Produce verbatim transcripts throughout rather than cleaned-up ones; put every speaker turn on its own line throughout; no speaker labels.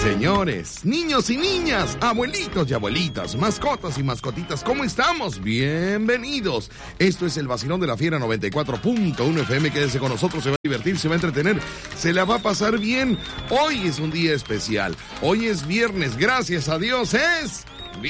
Señores, niños y niñas, abuelitos y abuelitas, mascotas y mascotitas, ¿cómo estamos? Bienvenidos. Esto es el Vacilón de la Fiera noventa y cuatro punto uno F M. Quédese con nosotros, se va a divertir, se va a entretener, se la va a pasar bien. Hoy es un día especial. Hoy es viernes, gracias a Dios es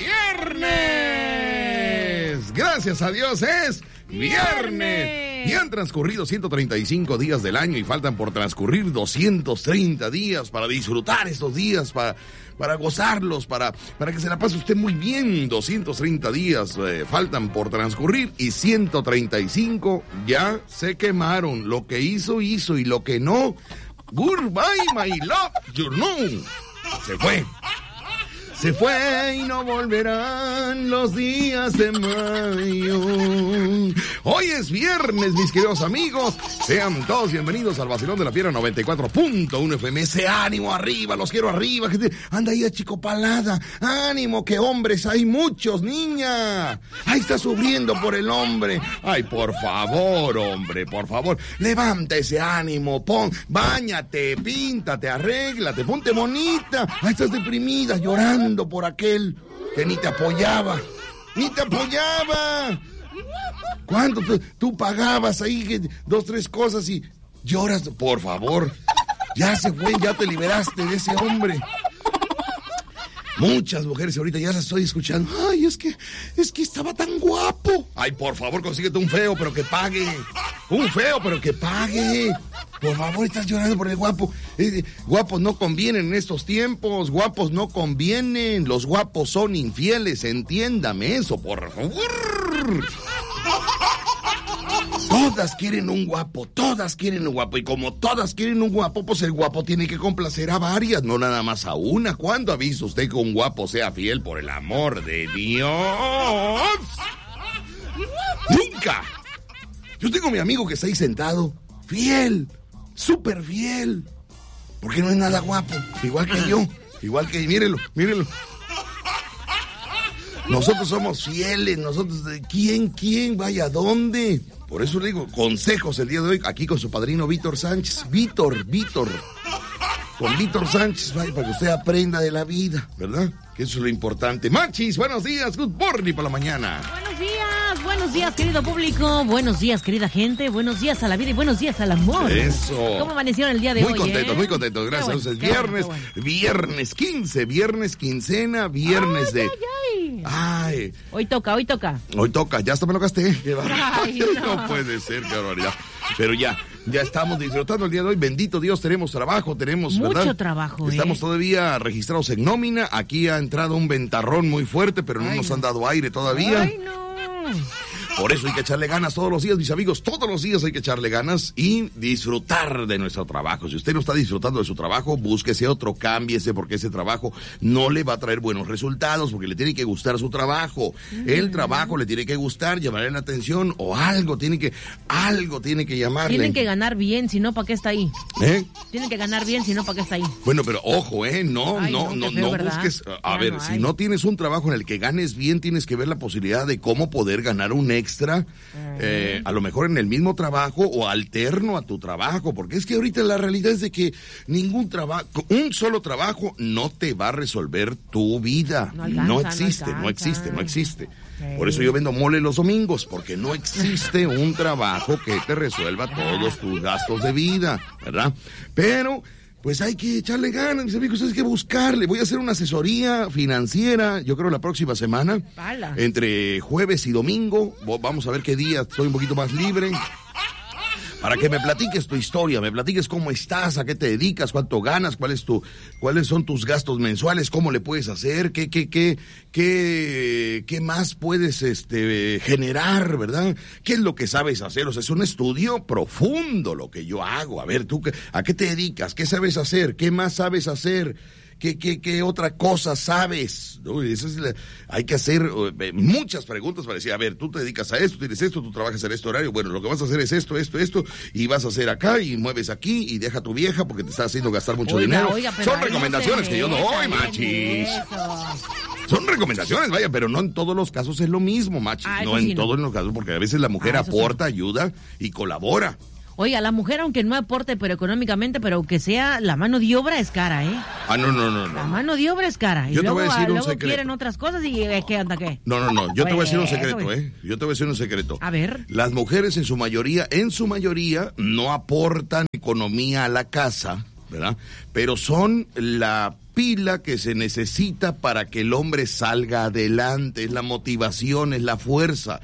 viernes. Gracias a Dios es viernes. Y han transcurrido ciento treinta y cinco días del año y faltan por transcurrir doscientos treinta días para disfrutar estos días, para, para gozarlos, para, para que se la pase usted muy bien. doscientos treinta días eh, faltan por transcurrir y ciento treinta y cinco ya se quemaron. Lo que hizo, hizo, y lo que no, goodbye, my love, you know. Se fue. Se fue y no volverán los días de mayo. Hoy es viernes, mis queridos amigos. Sean todos bienvenidos al Vacilón de la Fiera noventa y cuatro punto uno F M. Ese ánimo arriba, los quiero arriba. Que te... Anda ahí achicopalada. Ánimo, que hombres hay muchos, niña. Ahí está sufriendo por el hombre. Ay, por favor, hombre, por favor. Levanta ese ánimo, pon, báñate, píntate, arréglate, ponte bonita. Ahí estás deprimida, llorando por aquel que ni te apoyaba, ni te apoyaba. ¿Cuánto tú, tú pagabas ahí que, dos, tres cosas y lloras? Por favor, ya se fue, ya te liberaste de ese hombre. Muchas mujeres ahorita ya las estoy escuchando. Ay, es que, es que estaba tan guapo. Ay, por favor, consíguete un feo, pero que pague. Un feo, pero que pague. Por favor, estás llorando por el guapo. Eh, guapos no convienen en estos tiempos. Guapos no convienen. Los guapos son infieles. Entiéndame eso, por favor. Todas quieren un guapo, todas quieren un guapo. Y como todas quieren un guapo, pues el guapo tiene que complacer a varias, no nada más a una. ¿Cuándo ha visto usted que un guapo sea fiel, por el amor de Dios? ¡Nunca! Yo tengo a mi amigo que está ahí sentado, fiel, súper fiel, porque no es nada guapo, igual que yo, igual que, mírelo, mírelo. Nosotros somos fieles, nosotros, ¿quién, quién, vaya, dónde? Por eso le digo, consejos el día de hoy, aquí con su padrino Víctor Sánchez. Víctor, Víctor, con Víctor Sánchez, vaya, para que usted aprenda de la vida, ¿verdad? Que eso es lo importante. Machis, buenos días, good morning por la mañana.
Buenos días, buenos días, querido público, buenos días, querida gente, buenos días a la vida y buenos días al amor.
Eso.
¿Cómo amanecieron el día de
muy
hoy?
Muy contentos,
eh?
muy contentos, gracias.
Bueno,
Entonces, viernes, bueno, bueno. viernes quince, viernes quincena, viernes
ay,
de...
Ay, ay.
Ay.
Hoy toca, hoy toca.
Hoy toca, ya hasta me lo gasté.
Ay, no.
No puede ser, qué barbaridad. Pero ya, ya estamos disfrutando el día de hoy. Bendito Dios, tenemos trabajo, tenemos,
mucho
¿verdad?
trabajo.
Estamos
eh.
todavía registrados en nómina. Aquí ha entrado un ventarrón muy fuerte, pero no
Ay,
nos
no.
han dado aire todavía.
Ay, no.
Por eso hay que echarle ganas todos los días, mis amigos. Todos los días hay que echarle ganas y disfrutar de nuestro trabajo. Si usted no está disfrutando de su trabajo, búsquese otro, cámbiese, porque ese trabajo no le va a traer buenos resultados, porque le tiene que gustar su trabajo. Mm. El trabajo le tiene que gustar, llamarle la atención, o algo tiene que, algo tiene que llamarle.
Tienen que ganar bien, si no, ¿para qué está ahí?
¿Eh?
Tienen que ganar bien, si no, ¿para qué está ahí?
Bueno, pero ojo, ¿eh? No,
Ay,
no, no,
no, feo,
no busques. A
ya
ver,
no
si
hay.
no tienes un trabajo en el que ganes bien, tienes que ver la posibilidad de cómo poder ganar un extra, eh, a lo mejor en el mismo trabajo o alterno a tu trabajo, porque es que ahorita la realidad es de que ningún trabajo, un solo trabajo no te va a resolver tu vida.
No alcanza,
no existe,
no
no existe, no existe.
Sí.
Por eso yo vendo mole los domingos, porque no existe un trabajo que te resuelva todos tus gastos de vida, ¿verdad? Pero pues hay que echarle ganas, mis amigos, hay que buscarle. Voy a hacer una asesoría financiera, yo creo la próxima semana,
Pala.
entre jueves y domingo. Vamos a ver qué día estoy un poquito más libre, para que me platiques tu historia, me platiques cómo estás, a qué te dedicas, cuánto ganas, cuál es tu, cuáles son tus gastos mensuales, cómo le puedes hacer, qué, qué, qué, qué, qué más puedes este generar, ¿verdad? ¿Qué es lo que sabes hacer? O sea, es un estudio profundo lo que yo hago. A ver, tú, ¿a qué te dedicas? ¿Qué sabes hacer? ¿Qué más sabes hacer? ¿Qué, qué, qué otra cosa sabes? ¿No? Eso es la, hay que hacer eh, muchas preguntas para decir, a ver, tú te dedicas a esto, tienes esto, tú trabajas en este horario, bueno, lo que vas a hacer es esto, esto, esto, y vas a hacer acá, y mueves aquí, y deja a tu vieja porque te está haciendo gastar mucho
Oiga,
dinero.
oiga, pero
Son
ahí
recomendaciones
no se
que yo doy,
meta,
machis.
eso.
Son recomendaciones, vaya, pero no en todos los casos es lo mismo, machis.
Ah,
no
sí
en
no.
todos los casos, porque a veces la mujer
Ah, eso
aporta, sí. ayuda y colabora.
Oiga, la mujer, aunque no aporte, pero económicamente, pero aunque sea, la mano de obra es cara, ¿eh?
Ah, no, no, no. no.
La mano de obra es cara.
Yo
y
te
luego,
voy a decir un
luego
secreto.
quieren otras cosas y eh, ¿qué anda qué?
No, no, no. Yo te voy a decir un
Pues,
secreto,
güey.
¿eh? Yo te voy a decir un secreto.
A ver.
Las mujeres en su mayoría, en su mayoría, no aportan economía a la casa, ¿verdad? Pero son la pila que se necesita para que el hombre salga adelante. Es la motivación, es la fuerza.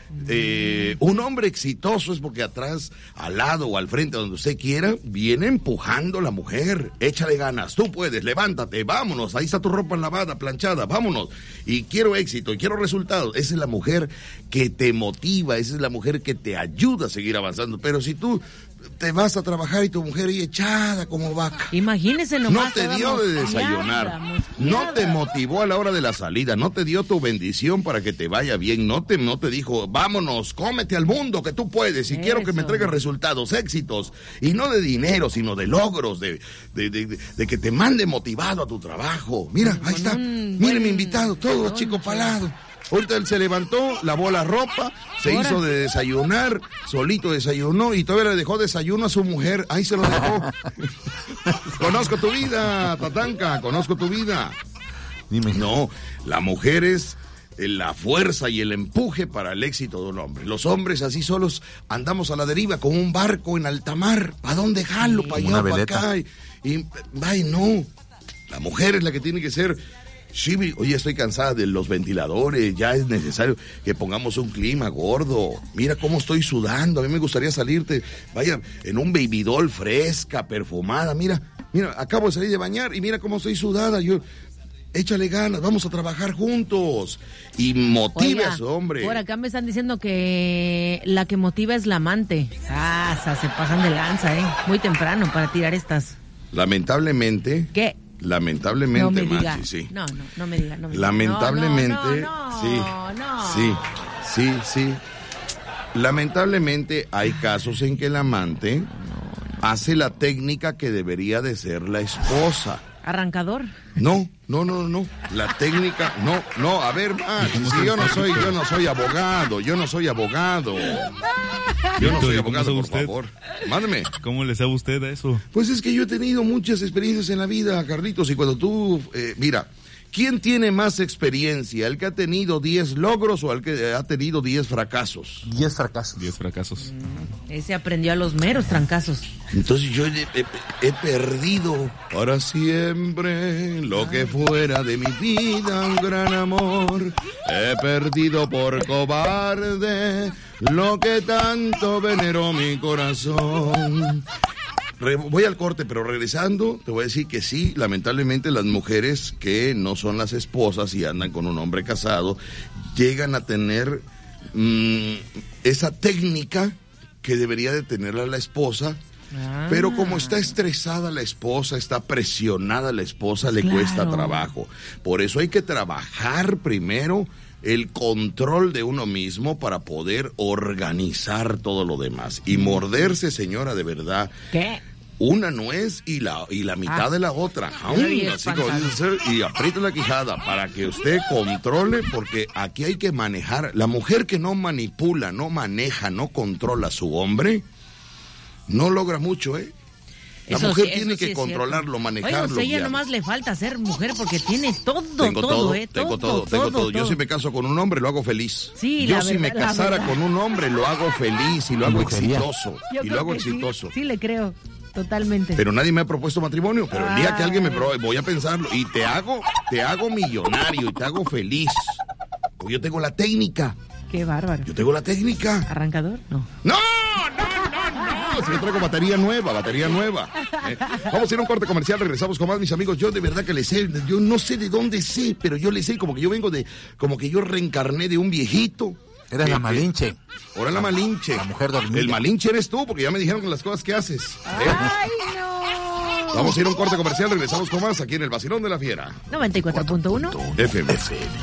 Eh, un hombre exitoso es porque atrás, al lado o al frente, donde usted quiera, viene empujando la mujer. Échale ganas, tú puedes, levántate, vámonos, ahí está tu ropa lavada, planchada, vámonos. Y quiero éxito, y quiero resultados. Esa es la mujer que te motiva, esa es la mujer que te ayuda a seguir avanzando. Pero si tú te vas a trabajar y tu mujer ahí echada como vaca,
imagínese
no
nomás.
te
toda
dio de
mosqueada,
desayunar,
mosqueada.
no te motivó a la hora de la salida, no te dio tu bendición para que te vaya bien, no te, no te dijo, vámonos, cómete al mundo que tú puedes y
Eso.
quiero que me traigas resultados, éxitos, y no de dinero, sino de logros, de, de, de, de, de que te mande motivado a tu trabajo. Mira, ahí
Con
está,
un
mire
buen
mi invitado, todo
lonche.
chico palado. Ahorita él se levantó, lavó la ropa, se
Ahora.
hizo de desayunar, solito desayunó y todavía le dejó desayuno a su mujer. Ahí se lo dejó. Conozco tu vida, Tatanka, conozco tu vida.
Dime.
No, la mujer es la fuerza y el empuje para el éxito de un hombre. Los hombres así solos andamos a la deriva como un barco en alta mar. ¿Para dónde jalo? ¿Para allá?
Una
¿Para
veleta.
acá? Y, y, ay, no. La mujer es la que tiene que ser. Sí, oye, estoy cansada de los ventiladores, ya es necesario que pongamos un clima gordo. Mira cómo estoy sudando, a mí me gustaría salirte, vaya, en un baby doll fresca, perfumada. Mira, mira, acabo de salir de bañar y mira cómo estoy sudada. Yo, échale ganas, vamos a trabajar juntos. Y motive
Oiga,
a su hombre.
por acá me están diciendo que la que motiva es la amante. Ah, o sea, se pasan de lanza, ¿eh? Muy temprano para tirar estas.
Lamentablemente.
¿Qué?
Lamentablemente,
No me diga.
Machi, sí.
No, no, no me diga, no me diga.
Lamentablemente,
No, no, no,
sí,
no, no.
sí, sí, sí. Lamentablemente hay casos en que el amante hace la técnica que debería de ser la esposa.
¿Arrancador?
No, no, no, no. La técnica, no, no. A ver, Machi, si yo no soy, yo no soy abogado, yo no soy abogado. Yo no soy
¿Y cómo
abogado,
sabe
por
usted?
favor. Mándeme.
¿Cómo le sabe usted a eso?
Pues es que yo he tenido muchas experiencias en la vida, Carlitos, y cuando tú, eh, mira, ¿quién tiene más experiencia? ¿El que ha tenido diez logros o el que ha tenido diez fracasos?
Diez fracasos.
Diez fracasos.
Ese aprendió a los meros trancazos.
Entonces yo he, he- he perdido para siempre lo que fuera de mi vida, un gran amor. He perdido por cobarde lo que tanto veneró mi corazón. Re- voy al corte, pero regresando, te voy a decir que sí, lamentablemente las mujeres que no son las esposas y andan con un hombre casado, llegan a tener mm, esa técnica que debería de tenerla la esposa,
Ah.
pero como está estresada la esposa, está presionada la esposa, le
Claro.
cuesta trabajo. Por eso hay que trabajar primero el control de uno mismo para poder organizar todo lo demás. Y morderse, señora, de verdad,
¿Qué?
una nuez y la y la mitad
Ah.
de la otra.
Muy
Aún
bien,
así como
espantado.
dice usted, y aprieta la quijada para que usted controle, porque aquí hay que manejar. La mujer que no manipula, no maneja, no controla a su hombre, no logra mucho, ¿eh? La
Eso
mujer
sí,
tiene
eso
que
sí es
controlarlo,
cierto.
manejarlo.
Oiga, o sea, ella
guiarlo.
nomás le falta ser mujer porque tiene todo,
Tengo
todo,
todo,
¿eh?
tengo todo, tengo todo. Yo si me caso con un hombre lo hago feliz.
Sí,
Yo
la
si me
verdad, la
casara
verdad.
con un hombre lo hago feliz y lo hago
Brujería.
exitoso.
Yo
y lo
creo
hago
que sí,
exitoso.
Sí, le creo, totalmente.
Pero nadie me ha propuesto matrimonio, pero el día que alguien me
Ay.
pro- voy a pensarlo y te hago, te hago millonario y te hago feliz. Pues yo tengo la técnica.
Qué bárbaro.
Yo tengo la técnica.
¿Arrancador? No.
¡No! ¡No, no, no! Si yo traigo batería nueva, batería nueva. ¿eh? Vamos a ir a un corte comercial, regresamos con más, mis amigos. Yo de verdad que le sé, yo no sé de dónde sé, pero yo le sé, como que yo vengo de, como que yo reencarné de un viejito.
Eres
que-
la Malinche.
Ahora la Malinche.
La mujer dormida.
El Malinche eres tú, porque ya me dijeron que las cosas que haces. ¿eh?
¡Ay, no!
Vamos a ir a un corte comercial, regresamos con más aquí en el Vacilón de la Fiera.
noventa y cuatro punto uno.
F M.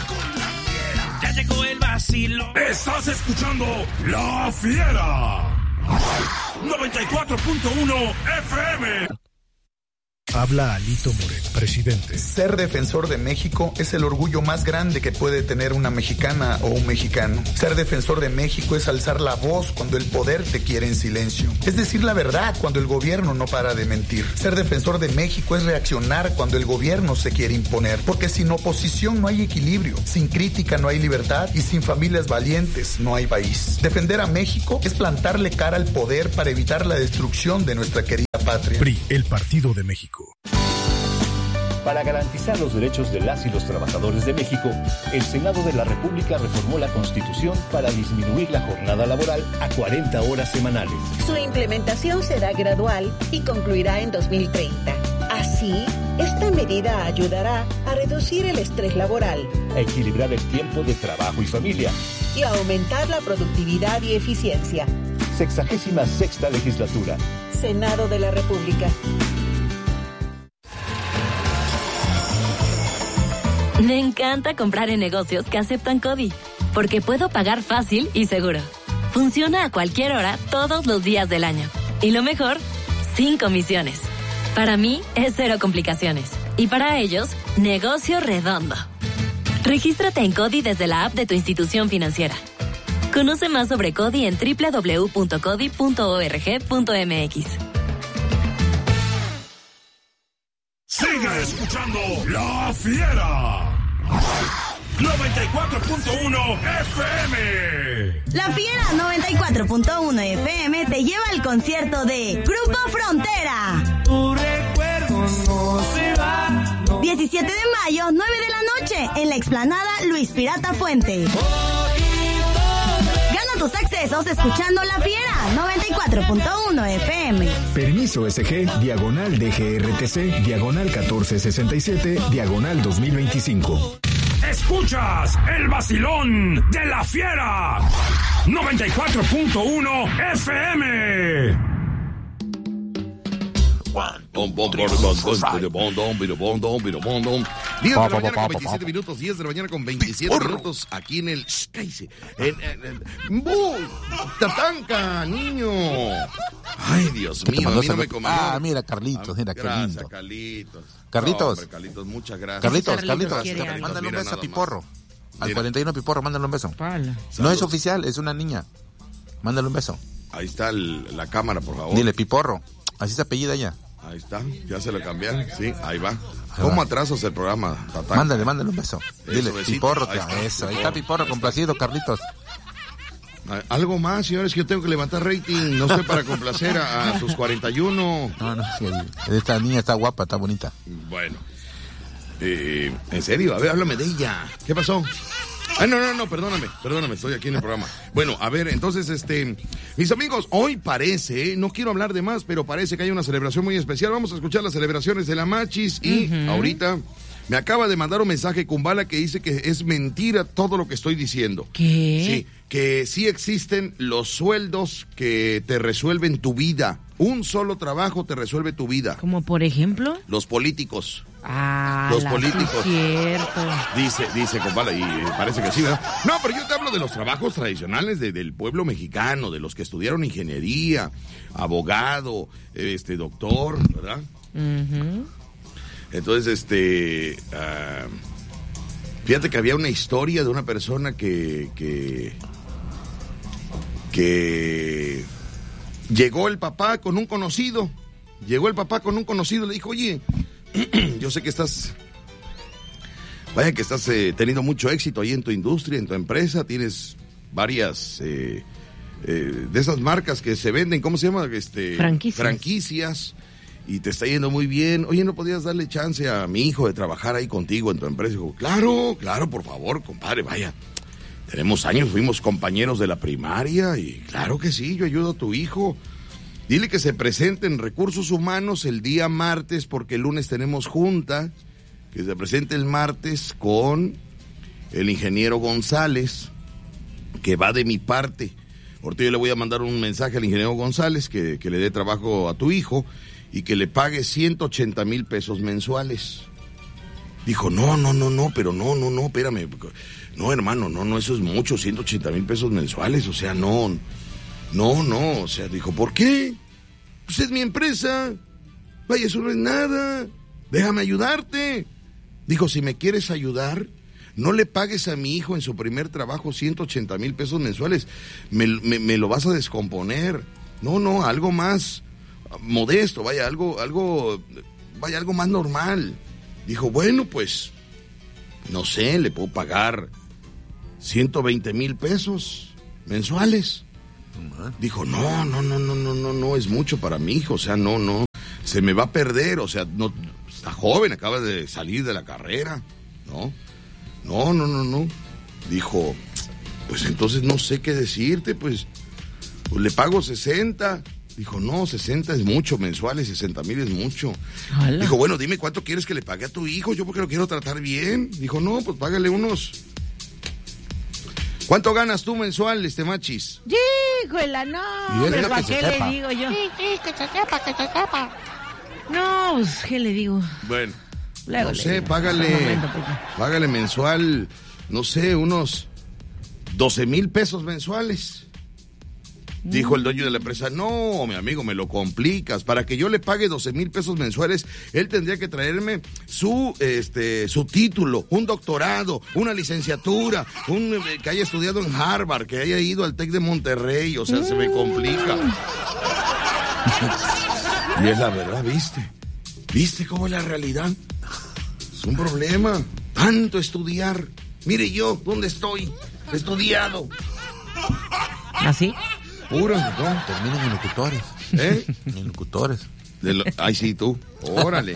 Ya llegó el vacilo.
Estás escuchando La Fiera. noventa y cuatro punto uno F M. Habla Alito Moreno, presidente.
Ser defensor de México es el orgullo más grande que puede tener una mexicana o un mexicano. Ser defensor de México es alzar la voz cuando el poder te quiere en silencio. Es decir la verdad cuando el gobierno no para de mentir. Ser defensor de México es reaccionar cuando el gobierno se quiere imponer. Porque sin oposición no hay equilibrio, sin crítica no hay libertad y sin familias valientes no hay país. Defender a México es plantarle cara al poder para evitar la destrucción de nuestra querida patria.
P R I, el Partido de México.
Para garantizar los derechos de las y los trabajadores de México, el Senado de la República reformó la Constitución para disminuir la jornada laboral a cuarenta horas semanales.
Su implementación será gradual y concluirá en dos mil treinta. Así, esta medida ayudará a reducir el estrés laboral,
a equilibrar el tiempo de trabajo y familia
y a aumentar la productividad y eficiencia.
Sexagésima sexta legislatura.
Senado de la República.
Me encanta comprar en negocios que aceptan CODI, porque puedo pagar fácil y seguro. Funciona a cualquier hora, todos los días del año. Y lo mejor, sin comisiones. Para mí, es cero complicaciones. Y para ellos, negocio redondo. Regístrate en CODI desde la app de tu institución financiera. Conoce más sobre CODI en doble u doble u doble u punto codi punto org punto m x.
Sigue escuchando La Fiera. noventa y cuatro punto uno F M.
La Fiera noventa y cuatro punto uno F M te lleva al concierto de Grupo Frontera.
Tu recuerdo no se va. No.
diecisiete de mayo, nueve de la noche, en la explanada Luis Pirata Fuente. Gana tus accesos escuchando La Fiera noventa y cuatro punto uno F M.
Permiso S G, diagonal D G R T C, diagonal catorce sesenta y siete, diagonal dos mil veinticinco.
Escuchas el vacilón de La Fiera. noventa y cuatro punto uno F M.
diez de la mañana con veintisiete minutos, diez de la mañana con veintisiete minutos, aquí en el... Cállese. En, en, en, ¡Bu! ¡Tatanca, niño! Ay, Dios mío, a mí no me comió.
Ah, mira, Carlitos, mira, qué
gracias,
lindo.
Carlitos.
Carlitos.
Hombre, Carlitos, muchas gracias.
Carlitos,
Carlitos,
Carlitos,
Carlitos
mándale un
mira
beso a
nada
Piporro.
más.
Al
Mira.
cuarenta y uno Piporro, mándale un beso.
Pala.
No es oficial, es una niña. Mándale un beso.
Ahí está el- la cámara, por favor.
Dile, Piporro. Así se apellida ella.
Ahí está, ya se lo cambiaron. Sí, ahí va.
Ahí
¿Cómo
va.
atrasas el programa, Tatanca?
Mándale, mándale un beso. Dile,
besito.
Piporro,
Ahí
te-
está,
eso. Ahí
Piporro.
está Piporro, complacido, Carlitos.
Algo más, señores, que yo tengo que levantar rating. No sé, para complacer a, a sus cuarenta y uno.
No, no, sí, esta niña está guapa, está bonita.
Bueno. Eh, en serio, a ver, háblame de ella. ¿Qué pasó? Ah, no, no, no, perdóname, perdóname, estoy aquí en el programa. Bueno, a ver, entonces, este, mis amigos, hoy parece, no quiero hablar de más, pero parece que hay una celebración muy especial. Vamos a escuchar las celebraciones de la Machis y uh-huh. ahorita me acaba de mandar un mensaje Kumbala que dice que es mentira todo lo que estoy diciendo.
¿Qué?
Sí, que sí existen los sueldos que te resuelven tu vida. Un solo trabajo te resuelve tu vida.
¿Como por ejemplo?
Los políticos.
Ah,
los
la,
políticos.
Sí, cierto.
Dice, dice, Kumbala, y parece que sí, ¿verdad? No, pero yo te hablo de los trabajos tradicionales de, del pueblo mexicano, de los que estudiaron ingeniería, abogado, este, doctor, ¿verdad?
Uh-huh.
Entonces, este, uh, fíjate que había una historia de una persona que, que, que llegó el papá con un conocido, llegó el papá con un conocido, le dijo, oye, yo sé que estás, vaya que estás eh, teniendo mucho éxito ahí en tu industria, en tu empresa, tienes varias eh, eh, de esas marcas que se venden, ¿cómo se llama? Este,
franquicias.
franquicias. Y te está yendo muy bien. Oye, ¿no podías darle chance a mi hijo de trabajar ahí contigo en tu empresa? Dijo, claro, claro, por favor, compadre, vaya. Tenemos años, fuimos compañeros de la primaria y claro que sí, yo ayudo a tu hijo. Dile que se presente en Recursos Humanos el día martes porque el lunes tenemos junta. Que se presente el martes con el ingeniero González, que va de mi parte. Ahorita yo le voy a mandar un mensaje al ingeniero González que, que le dé trabajo a tu hijo y que le pague ciento ochenta mil pesos mensuales. Dijo, no, no, no, no, pero no, no, no, espérame. No, hermano, no, no, eso es mucho, ciento ochenta mil pesos mensuales, o sea, no, no, no, o sea, dijo, ¿por qué? Pues es mi empresa, Vaya, eso no es nada. Déjame ayudarte. Dijo, si me quieres ayudar, no le pagues a mi hijo en su primer trabajo ciento ochenta mil pesos mensuales. Me, me, me lo vas a descomponer. No, no, algo más modesto, vaya, algo, algo, vaya, algo más normal. Dijo, bueno, pues, no sé, le puedo pagar ciento veinte mil pesos mensuales. Dijo, no, no, no, no, no, no, no, es mucho para mi hijo, o sea, no, no, se me va a perder, o sea, no, está joven, acaba de salir de la carrera, ¿no? No, no, no, no. Dijo, pues entonces no sé qué decirte, pues, pues le pago sesenta. Dijo, no, sesenta es mucho mensuales, sesenta mil es mucho. ¡Hala! Dijo, bueno, dime cuánto quieres que le pague a tu hijo, yo porque lo quiero tratar bien. Dijo, no, pues págale unos... ¿Cuánto ganas tú mensual, este Machis?
Híjole, no, pero ¿para qué le digo yo? Sí, sí, que se sepa, que se sepa. No, pues, ¿qué le digo?
Bueno,
Luego
no sé,
digo.
págale,
Momento,
págale mensual, no sé, unos doce mil pesos mensuales. Dijo el dueño de la empresa, no, mi amigo, me lo complicas. Para que yo le pague doce mil pesos mensuales, él tendría que traerme su este su título, un doctorado, una licenciatura, un eh, que haya estudiado en Harvard, que haya ido al Tec de Monterrey, o sea, mm. se me complica. Y es la verdad, ¿viste? ¿Viste cómo es la realidad? Es un problema, tanto estudiar. Mire yo, ¿dónde estoy? Estudiado.
¿Así?
Puro, ¿no?
Terminan en locutores.
¿Eh?
En locutores.
De lo... Ay, sí, tú. Órale.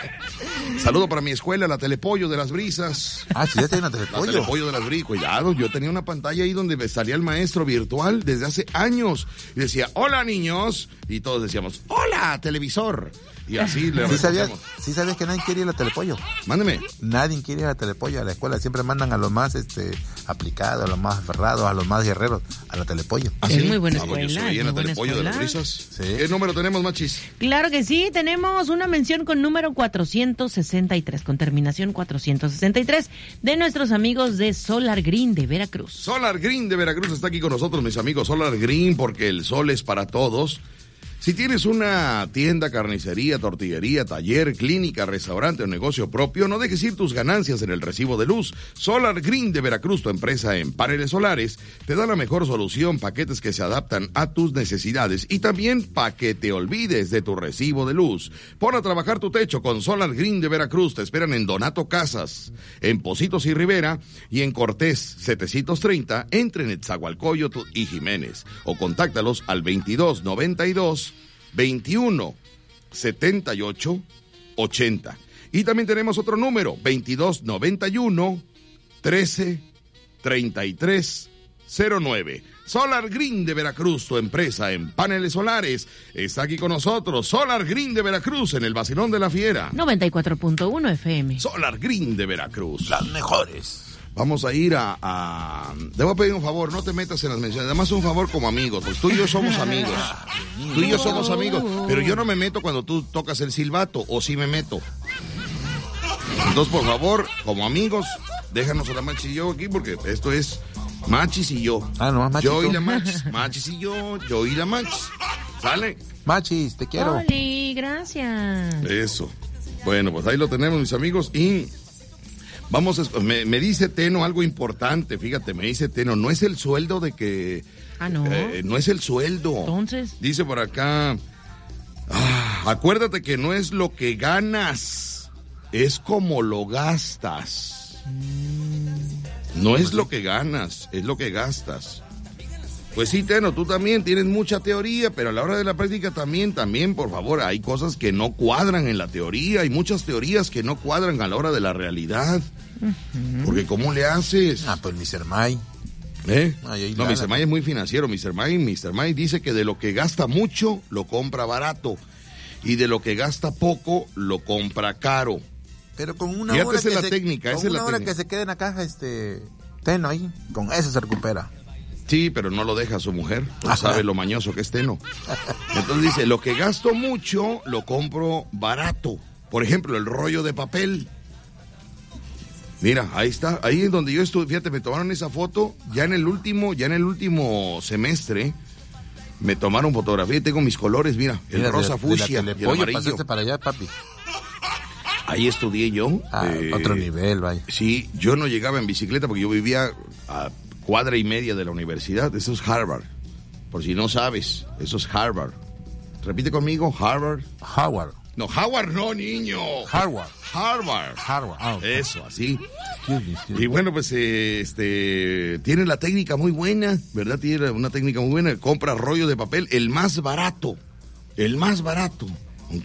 Saludo para mi escuela, la Telepollo de las Brisas.
Ah, sí, ya tiene la Telepollo.
La Telepollo de las Brisas. Cuidado, yo tenía una pantalla ahí donde salía el maestro virtual desde hace años. Y decía, hola, niños. Y todos decíamos, hola, televisor. Y así le
¿Sí sabías, ¿Sí sabías que nadie quiere ir a la Telepollo?
Mándeme.
Nadie quiere ir a la Telepollo, a la escuela. Siempre mandan a los más este aplicados, a los más aferrados, a los más guerreros, a la Telepollo.
¿Ah, sí? Es muy buena escuela.
Ah, yo soy en la Telepollo escuela. De las Brisas. Sí. ¿Qué número tenemos, Machis?
Claro que sí, tenemos una mención con número cuatrocientos sesenta y tres, con terminación cuatrocientos sesenta y tres, de nuestros amigos de Solar Green de Veracruz.
Solar Green de Veracruz está aquí con nosotros, mis amigos. Solar Green, porque el sol es para todos. Si tienes una tienda, carnicería, tortillería, taller, clínica, restaurante o negocio propio, no dejes ir tus ganancias en el recibo de luz. Solar Green de Veracruz, tu empresa en paneles solares, te da la mejor solución, paquetes que se adaptan a tus necesidades y también para que te olvides de tu recibo de luz. Pon a trabajar tu techo con Solar Green de Veracruz. Te esperan en Donato Casas, en Pocitos y Rivera y en Cortés setecientos treinta, entre Netzahualcóyotl y Jiménez. O contáctalos al veintidós noventa y dos veintiuno setenta y ocho ochenta. Y también tenemos otro número, veintidós noventa y uno trece treinta y tres cero nueve. Solar Green de Veracruz, tu empresa en paneles solares, está aquí con nosotros. Solar Green de Veracruz, en el Vacilón de la Fiera.
noventa y cuatro punto uno F M.
Solar Green de Veracruz.
Las mejores.
Vamos a ir a, a... Te voy a pedir un favor, no te metas en las menciones. Además, un favor como amigos, pues tú y yo somos amigos. Tú y yo somos amigos. Pero yo no me meto cuando tú tocas el silbato, o sí me meto. Entonces, por favor, como amigos, déjanos a la Machis y yo aquí, porque esto es Machis y yo.
Ah, no, Machis.
Yo y la Machis. Machis y yo, yo y la Machis. ¿Sale?
Machis, te quiero.
Oli, gracias.
Eso. Bueno, pues ahí lo tenemos, mis amigos, y... Vamos, a, me, me dice Teno algo importante, fíjate, me dice Teno, no es el sueldo de que...
Ah, no.
Eh, no es el sueldo.
Entonces.
Dice por acá, ah, acuérdate que no es lo que ganas, es como lo gastas. Mm. No es lo que ganas, es lo que gastas. Pues sí, Teno, tú también tienes mucha teoría, pero a la hora de la práctica también, también, por favor, hay cosas que no cuadran en la teoría, hay muchas teorías que no cuadran a la hora de la realidad. Uh-huh. Porque ¿cómo le haces?
Ah, pues mister May.
¿Eh? Ay, no, mister May es muy financiero, mister May, mister May dice que de lo que gasta mucho, lo compra barato, y de lo que gasta poco, lo compra caro.
Pero con una
Fíjate,
hora,
esa
que,
es la
se,
técnica,
con
esa
una
es la
hora
técnica.
que se quede en la caja, este, Teno ahí, con eso se recupera.
Sí, pero no lo deja su mujer, pues sabe lo mañoso que es Teno. Entonces dice, lo que gasto mucho, lo compro barato. Por ejemplo, el rollo de papel. Mira, ahí está, ahí es donde yo estuve, fíjate, me tomaron esa foto, ya en el último, ya en el último semestre, Me tomaron fotografía y tengo mis colores, mira, el
Mira,
rosa
de,
fucsia
de
y el
Telepollo
amarillo.
pasaste para allá, papi.
Ahí estudié yo.
Ah,
eh,
otro nivel, vaya.
Sí, yo no llegaba en bicicleta porque yo vivía a cuadra y media de la universidad. Eso es Harvard. Por si no sabes, eso es Harvard. Repite conmigo, Harvard.
Howard.
No, Howard no, niño.
Harvard.
Harvard.
Harvard. Ah, okay.
Eso, así.
Excuse me, excuse me.
Y bueno, pues eh, este tiene la técnica muy buena, ¿verdad? Tiene una técnica muy buena. Compra rollo de papel, el más barato. El más barato.